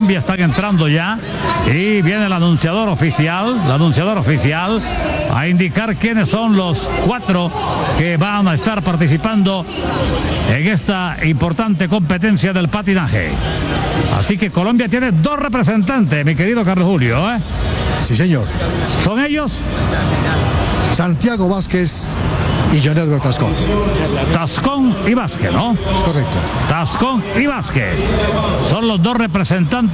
Colombia están entrando ya y viene el anunciador oficial a indicar quiénes son los 4 que van a estar participando en esta importante competencia del patinaje. Así que Colombia tiene 2 representantes, mi querido Carlos Julio, ¿eh? Sí, señor. ¿Son ellos? Santiago Vázquez y John Edward Tascón. Tascón y Vázquez, ¿no? Es correcto. Tascón y Vázquez son los 2 representantes